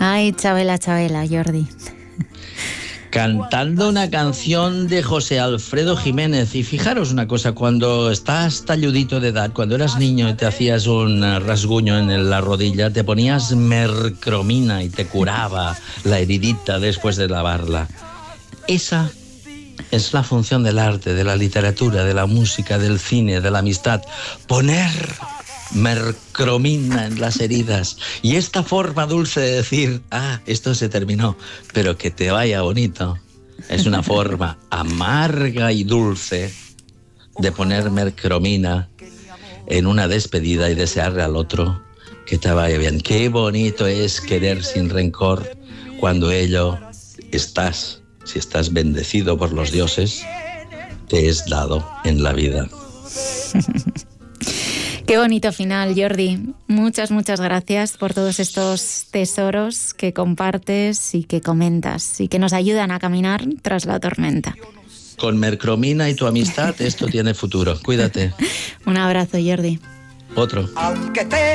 Ay, Chabela, Chabela, Jordi. Cantando una canción de José Alfredo Jiménez. Y fijaros una cosa, cuando estás talludito de edad, cuando eras niño y te hacías un rasguño en la rodilla, te ponías mercromina y te curaba la heridita después de lavarla. Esa es la función del arte, de la literatura, de la música, del cine, de la amistad. Poner mercromina en las heridas. Y esta forma dulce de decir, esto se terminó, pero que te vaya bonito, es una forma amarga y dulce de poner mercromina en una despedida y desearle al otro que te vaya bien. Qué bonito es querer sin rencor cuando si estás bendecido por los dioses, te es dado en la vida. Qué bonito final, Jordi. Muchas, muchas gracias por todos estos tesoros que compartes y que comentas y que nos ayudan a caminar tras la tormenta. Con mercromina y tu amistad, esto tiene futuro. Cuídate. Un abrazo, Jordi. Otro.